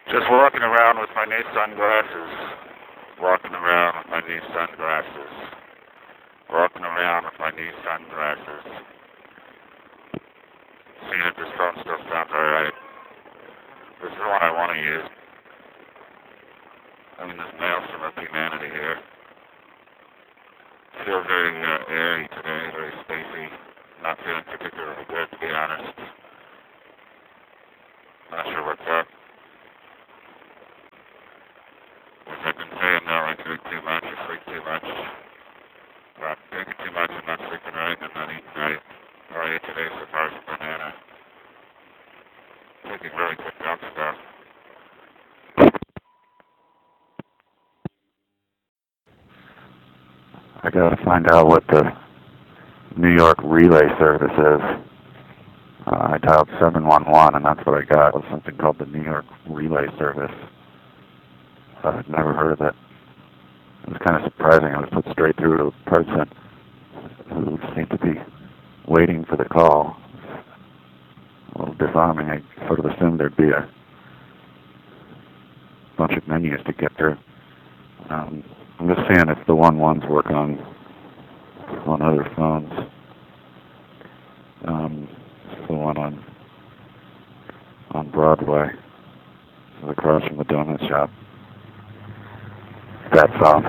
Just walking around with my new sunglasses. Walking around with my new sunglasses. Walking around with my new sunglasses. Seeing if this phone still sounds alright. This is the one I want to use. I mean, this mail from Up Humanity here. Feels very airy today, very spacey. Not feeling particularly good, to be honest. Not sure what's up. As I've been saying now, I drink too much, I sleep too much. Well, I'm drinking too much, I'm not sleeping right, I'm not eating right. All I ate today so far is a banana. Taking really good dump stuff. I gotta find out what the New York relay service is. I dialed 711 and that's what I got. It was something called the New York Relay Service. I'd never heard of it. It was kind of surprising. I was put straight through to a person who seemed to be waiting for the call. A little disarming. I sort of assumed there'd be a bunch of menus to get through. I'm just seeing if the 11s work on other phones. It's the one on Broadway. It's across from the donut shop. That phone.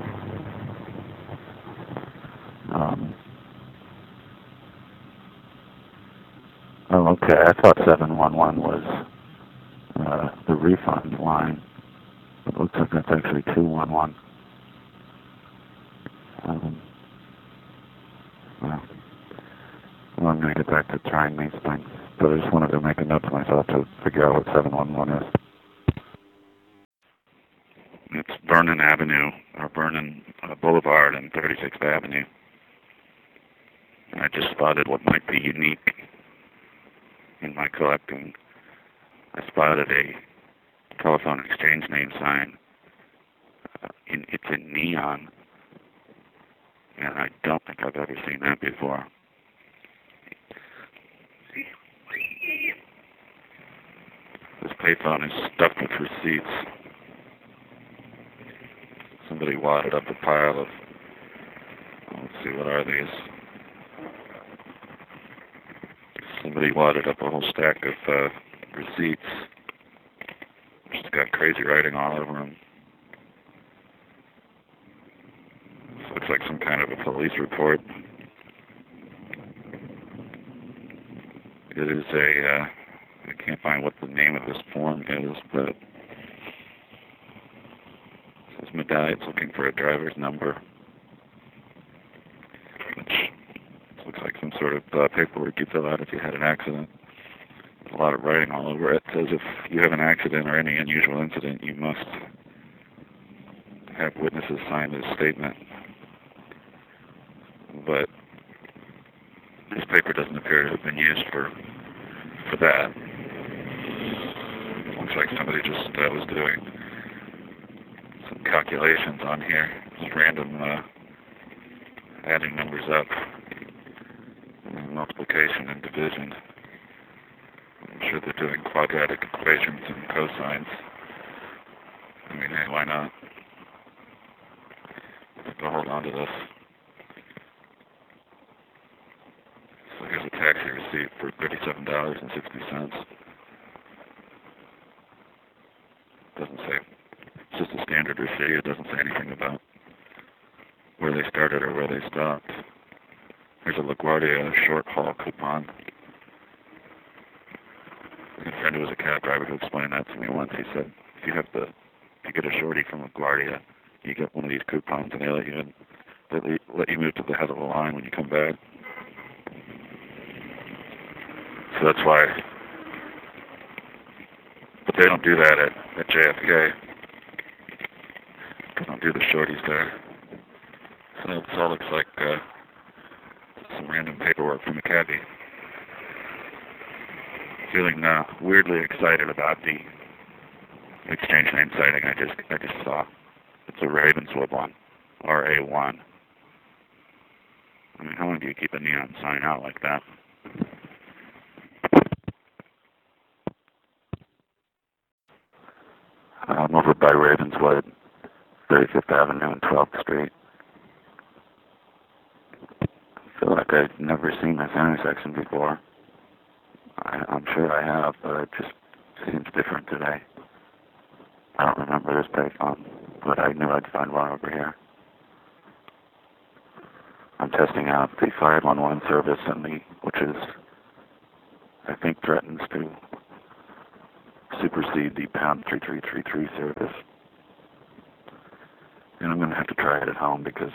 Oh, okay. I thought 711 was the refund line. It looks like that's actually 211. Well, I'm going to get back to trying these things. But I just wanted to make a note to myself to figure out what 711 is. It's Vernon Avenue, or Vernon Boulevard and 36th Avenue. And I just spotted what might be unique in my collecting. I spotted a telephone exchange name sign. It's in neon. And I don't think I've ever seen that before. This payphone is stuffed with receipts. Somebody wadded up a pile of, let's see, what are these? Somebody wadded up a whole stack of receipts. Just got crazy writing all over them. This looks like some kind of a police report. It is I can't find what the name of this form is, but it says Medallions looking for a driver's number, which looks like some sort of paperwork you fill out if you had an accident. There's a lot of writing all over it. It says if you have an accident or any unusual incident, you must have witnesses sign this statement. But this paper doesn't appear to have been used for that. Looks like somebody just was doing some calculations on here, just random adding numbers up, multiplication and division. I'm sure they're doing quadratic equations and cosines. I mean, hey, why not? I'll hold on to this. So here's a taxi receipt for $37.60. Doesn't say. It's just a standard receipt. It doesn't say anything about where they started or where they stopped. Here's a LaGuardia short haul coupon. My friend who was a cab driver who explained that to me once. He said, if you get a shorty from LaGuardia, you get one of these coupons and they let you in. They let you move to the head of the line when you come back. So that's why. But they don't do that at JFK. They don't do the shorties there. So this all looks like some random paperwork from a cabbie. Feeling weirdly excited about the exchange name sighting I just saw. It's a Ravenswood one, RA1. I mean, how long do you keep a neon sign out like that? I'm over by Ravenswood, 35th Avenue and 12th Street. I feel like I've never seen this intersection before. I'm sure I have, but it just seems different today. I don't remember this payphone, but I knew I'd find one over here. I'm testing out the 511 service which is, I think, threatens to supersede the pound 3333 service. And I'm going to have to try it at home because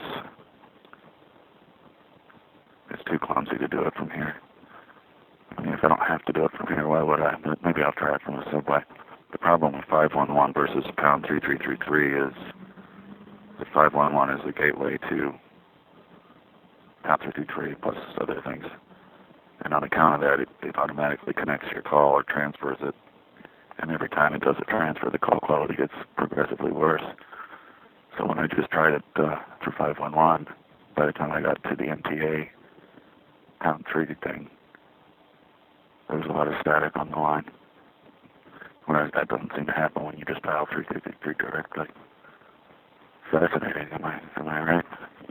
it's too clumsy to do it from here. I mean, if I don't have to do it from here, why would I? But maybe I'll try it from the subway. The problem with 511 versus pound 3333 is that 511 is the gateway to pound 333 plus other things. And on account of that, it automatically connects your call or transfers it. And every time it does a transfer, the call quality gets progressively worse. So when I just tried it through 511, by the time I got to the MTA pound 3 thing, there was a lot of static on the line. Whereas that doesn't seem to happen when you just dial 3333 directly. Fascinating, am I right?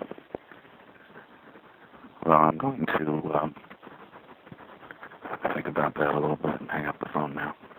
Well, I'm going to think about that a little bit and hang up the phone now.